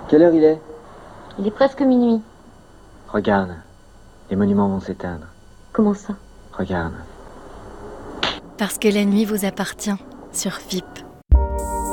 Quelle heure il est? Il est presque minuit. Regarde, les monuments vont s'éteindre. Comment ça? Regarde. Parce que la nuit vous appartient sur FIP.